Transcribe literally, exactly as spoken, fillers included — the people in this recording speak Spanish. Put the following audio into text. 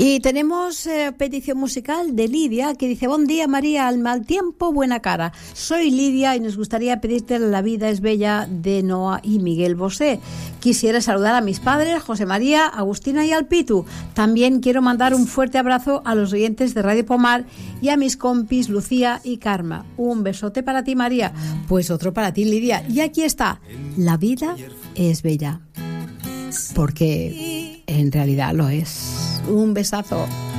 Y tenemos eh, petición musical de Lidia, que dice: buen día María, al mal tiempo buena cara. Soy Lidia y nos gustaría pedirte La vida es bella de Noa y Miguel Bosé. Quisiera saludar a mis padres, José María, Agustina y Alpitu. También quiero mandar un fuerte abrazo a los oyentes de Radio Pomar y a mis compis Lucía y Karma. Un besote para ti, María. Pues otro para ti, Lidia. Y aquí está: La vida es bella. Porque en realidad lo es. Un besazo.